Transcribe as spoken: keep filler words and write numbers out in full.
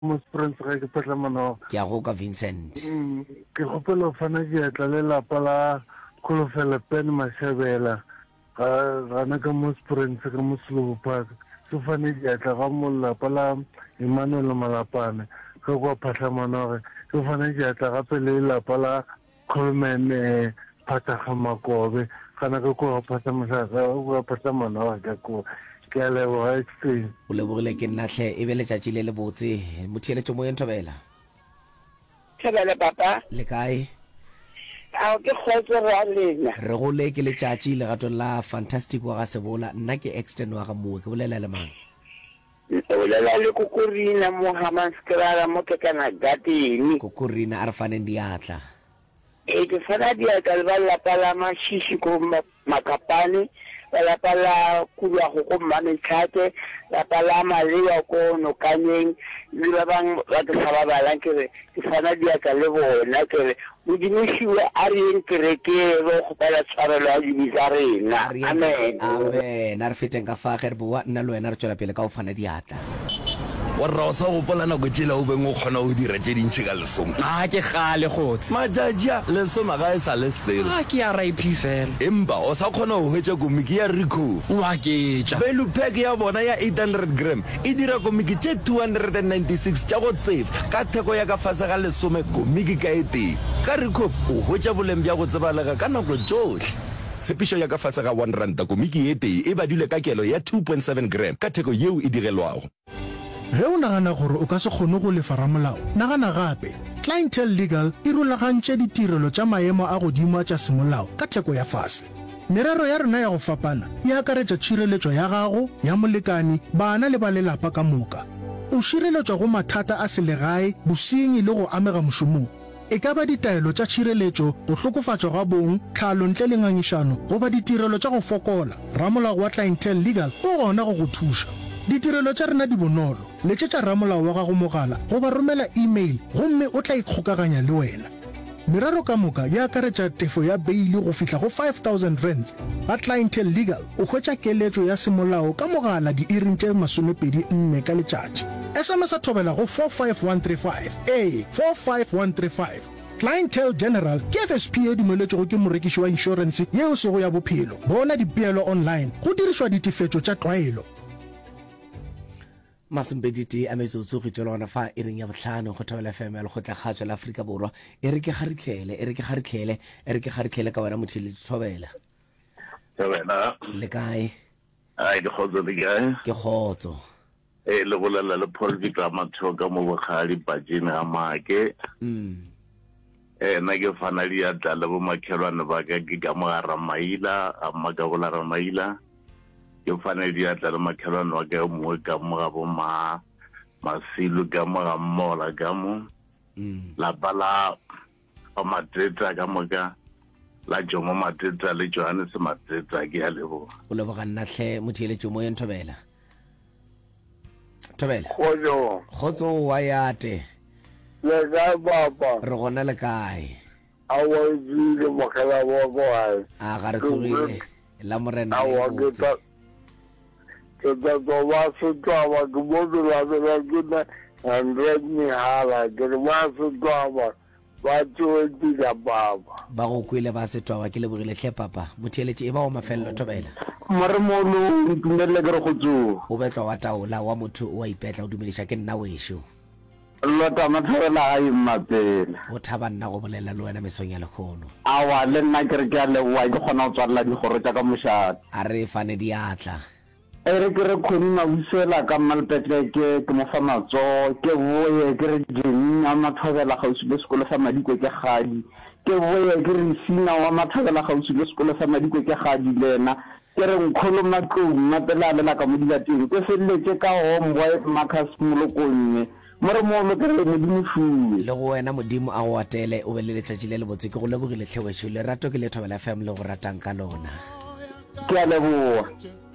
Mosprins ga ke petla mano ke a go ka Vincent ke gopela o fana ke etla le lapa la Kholofelo Pen Mashebela ga gana ka Mosprins ka Moslobo Park se fane ke etla ga mo lapa la Emmanuel Malapane ka kwa phahla mano se fane ke etla gape le lapa la Coleman Phataga Makobe kana ka kwa phahla mosaka kwa phahla mano ka kwa ke a leboga extreme o lebogile ke nnatlhe e be letšatši le le botse motheeletšo mo yenthobela Thobela papa le kae a ke khotso go a lena re go le ke letšatši legatong la fantastic wa ga sebola nna ke extend wa ga moe ke bolela le mang o lela le kukurina mo Hammanskraal mo ke kana gatini kukurina a re faneng diatla e ke fana dia ka le balla pala mashishi ko Makapane la pala kuya go go mane tlhate la pala malea ko no kanyeng le ba bang ba ke saba bala ke re ke fana dia ka le bona ke re mo dinishiwe a re nkereke go go pala tshwarelo a dibizarena amen amen a re feteng ka fa ge re bua nna le wena re tswela pele ka go fana diatla wa rra o sa gopola nako tšela o beng o kgona go dira tše dintšhi ka lesome a ke gale gotse majajia lesome ga e sa le selo a ke ya rap fela empa o sa kgona go hwetša komiki ya recof wa ke tša value pack ya bona ya eight hundred gram e dira komiki tše two hundred ninety-six tša go tsefa ka theko ya ka fase ga lesome komiki ka e teng ka recof o hwetša boleng bja go tsebalega ka nako tšohle tshepišo ya ka fase ga one ranta komiki ye tee e badile ka kelo ya two point seven gram ka theko yeo e digelwago ge o nagana gore o ka se kgone go lefa ramolao nagana gape Clientele Legal e rulagantše ditirelo tša maemo a godimo tša semolao ka theko ya fase merero ya rena ya go fapana e akaretša tšhireletšo ya gago ya molekani bana le ba lelapa ka moka o šireletšwa go mathata a selegae bosenyi le go amega mošomong e ka ba ditaelo tša tšhireletšo go hlokofatšwa ga bong tlhalo ntle le ngangišano goba ditirelo tša go fokola ramolao wa Clientele Legal o gona go go thuša ditirelo tša rena di bonolo letšetša ramolao wa gago mogala goba romela email gomme o tla ikgokaganya le wena merero ka moka ya akaretša tefo ya beili go fihla go five thousand rands ga Clientele Legal o hwetša keletšo ya semolao ka mogala diiring tše masomepedi nne ka letšatši sms a thobela go four five one three five a four five one three five Clientele General ke F S P e dumeletšego ke morekiši wa inšorense yeo sego ya bophelo bona dipeelo online go dirišwa ditefetšo tša tlwaelo masompediti a metsotso go tswela gona fa e reng ya botlhano go thobela F M ya lekgotla kgatswa la Aforika Borwa e re ke garitlhele e re ke garitlhele e re ke garitlhele ka wena motheeletši thobela Thobela le kae ai ke khotso le kae ke kgotso e le bolela le Paul Dikamatheo ka mo bogadi pajene ga make mm eh na ke fana dia tla le bo makhelwane ba ka ke ka mo Ramaila a maka bola Ramaila ke fana dia tla le makhelwane wa ka mo ka mo ga bo ma Masilu ka mo ga mola ka mo mm la bala o matreta ka mo ka la Jomo matreta le Johannes matreta ke ya lebo o leboga nnatlhe motheeletši mo yenthobela thobela khojo kgotso wa yate le ga baba re gona le kae a wa di mo kala bo bo ai a ga re tsogile la morena a wa ke ta ke ta do wa su twa wa ke mo do la de la ke na hundred ni hala ke wa su twa wa ba tšo di ga baba ba go kwele ba setwa wa ke lebogile hle papa motheeletši e ba go mafelelo thobela mare mo lo ntumelle ke re go tso o betlwa wa taola wa motho o a ipetla o dumediša ke nna wešo lota mathela a imapela o thaba nna go bolela le wena mesong ya lekgono awa le nna ke re ke a leboa ke kgona go tswalela dikgoro tša ka mošate a re fane diatla e re ke re kgone mabusela ka mmalpetle ke ke mo fa matso ke boye ke re jeng a mathobela gausi le sekolo sa madikwe ke gadi ke boye ke re sina wa mathobela gausi le sekolo sa madikwe ke gadi lena ke re nkgolo matlong mapela lela ka mo dilateng ke feletse ka homeboy Marcus Molokonnye more mo lo ke re modimo fuwe le go wena modimo a go atele o be le letšatši le le botse ke go lebogile tlhewešo le rato ke le thobela F M le go ratang ka lona ke a leboa